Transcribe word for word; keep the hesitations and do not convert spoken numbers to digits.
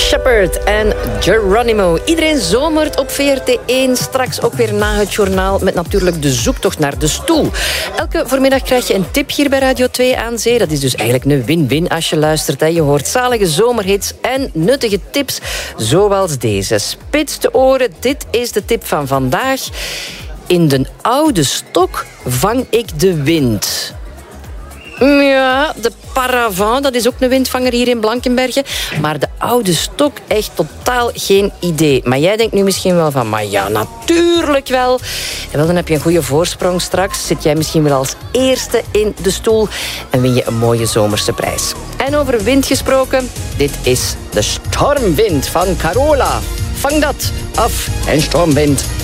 Shepherd en Geronimo. Iedereen zomert op V R T één. Straks ook weer na het journaal met natuurlijk de zoektocht naar de stoel. Elke voormiddag krijg je een tip hier bij Radio twee aan Zee. Dat is dus eigenlijk een win-win als je luistert. Hè. Je hoort zalige zomerhits en nuttige tips zoals deze. Spits de oren, dit is de tip van vandaag. In de oude stok vang ik de wind. Ja, de paravent, dat is ook een windvanger hier in Blankenberge. Maar de oude stok, echt totaal geen idee. Maar jij denkt nu misschien wel van, maar ja, natuurlijk wel. En wel, dan heb je een goede voorsprong straks. Zit jij misschien wel als eerste in de stoel en win je een mooie zomerse prijs. En over wind gesproken, dit is de stormwind van Carola. Vang dat af en stormwind.